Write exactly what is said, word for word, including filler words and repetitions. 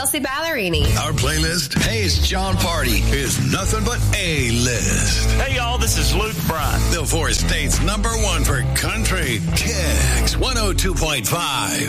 Kelsey Ballerini. Our playlist, Hey, it's John Party, is nothing but A-list. Hey, y'all, this is Luke Bryan. The four states number one for country, Kicks one oh two point five.